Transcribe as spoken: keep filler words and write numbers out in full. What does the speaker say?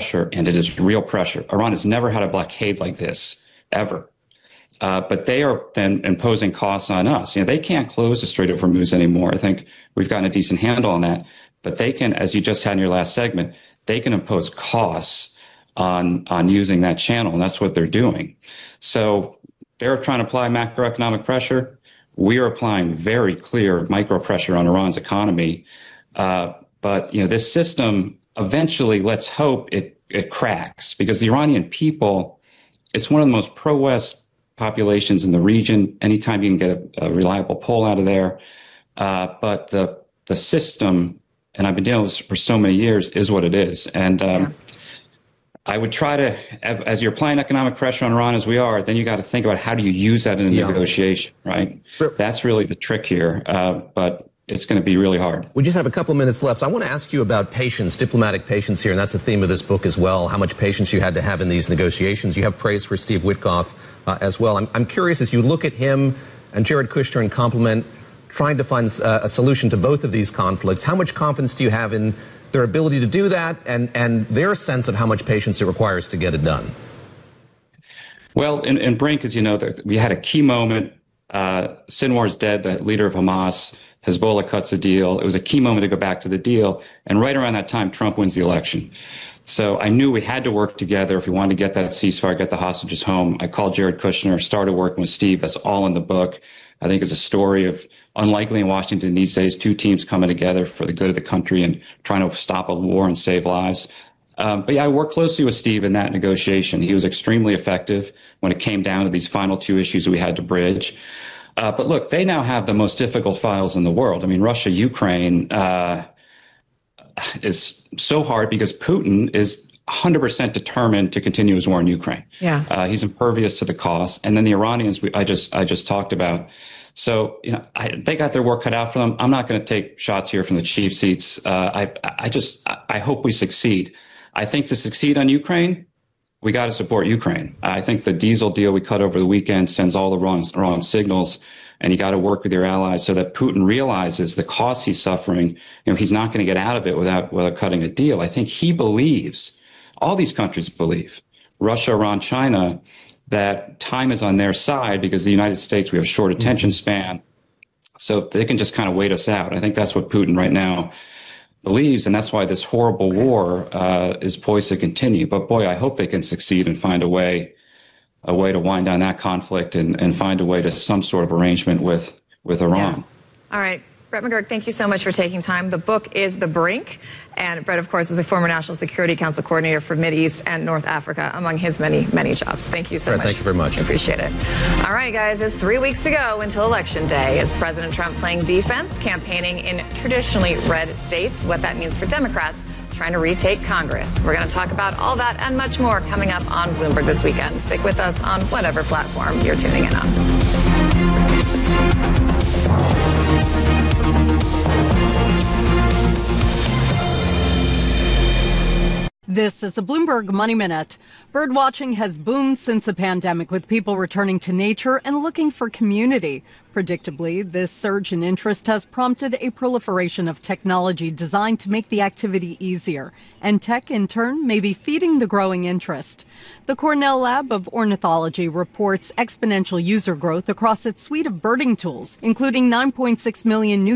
pressure, and it is real pressure. Iran has never had a blockade like this, ever. Uh, but they are then imposing costs on us. You know, they can't close the Strait of Hormuz anymore. I think we've gotten a decent handle on that. But they can, as you just had in your last segment, they can impose costs on on using that channel, and that's what they're doing. So they're trying to apply macroeconomic pressure. We are applying very clear micro pressure on Iran's economy. Uh, but you know, this system eventually, let's hope it it cracks, because the Iranian people, it's one of the most pro-West populations in the region. Anytime you can get a, a reliable poll out of there, uh, but the the system, and I've been dealing with this for so many years, is what it is, and. Um, yeah. I would try to, as you're applying economic pressure on Iran as we are, then you got to think about how do you use that in a yeah. negotiation, right? Sure. That's really the trick here, uh, but it's going to be really hard. We just have a couple of minutes left. I want to ask you about patience, diplomatic patience here, and that's a theme of this book as well, how much patience you had to have in these negotiations. You have praise for Steve Witkoff uh, as well. I'm, I'm curious, as you look at him and Jared Kushner and compliment, trying to find uh, a solution to both of these conflicts, how much confidence do you have in their ability to do that, and, and their sense of how much patience it requires to get it done? Well, in, in Brink, as you know, we had a key moment. Uh, Sinwar is dead, the leader of Hamas. Hezbollah cuts a deal. It was a key moment to go back to the deal. And right around that time, Trump wins the election. So I knew we had to work together if we wanted to get that ceasefire, get the hostages home. I called Jared Kushner, started working with Steve. That's all in the book. I think it's a story of unlikely in Washington these days, two teams coming together for the good of the country and trying to stop a war and save lives. Um, but yeah, I worked closely with Steve in that negotiation. He was extremely effective when it came down to these final two issues we had to bridge. Uh, but look, they now have the most difficult files in the world. I mean, Russia, Ukraine uh, is so hard because Putin is one hundred percent determined to continue his war in Ukraine. Yeah, uh, he's impervious to the cost. And then the Iranians, we, I just I just talked about. So you know, I, they got their work cut out for them. I'm not going to take shots here from the cheap seats. Uh, I I just I hope we succeed. I think to succeed on Ukraine, we got to support Ukraine. I think the diesel deal we cut over the weekend sends all the wrong wrong signals. And you got to work with your allies so that Putin realizes the cost he's suffering. You know, he's not going to get out of it without without cutting a deal. I think he believes, all these countries believe, Russia, Iran, China, that time is on their side because the United States, we have a short attention span. So they can just kind of wait us out. I think that's what Putin right now believes. And that's why this horrible war uh, is poised to continue. But boy, I hope they can succeed and find a way a way to wind down that conflict and, and find a way to some sort of arrangement with, with Iran. Yeah. All right. Brett McGurk, thank you so much for taking time. The book is The Brink. And Brett, of course, was a former National Security Council coordinator for Mideast and North Africa, among his many, many jobs. Thank you so Brett, much. Thank you very much. I appreciate it. All right, guys, it's three weeks to go until Election Day. Is President Trump playing defense, campaigning in traditionally red states? What that means for Democrats trying to retake Congress. We're going to talk about all that and much more coming up on Bloomberg this weekend. Stick with us on whatever platform you're tuning in on. This is a Bloomberg Money Minute. Birdwatching has boomed since the pandemic, with people returning to nature and looking for community. Predictably, this surge in interest has prompted a proliferation of technology designed to make the activity easier, and tech, in turn, may be feeding the growing interest. The Cornell Lab of Ornithology reports exponential user growth across its suite of birding tools, including nine point six million new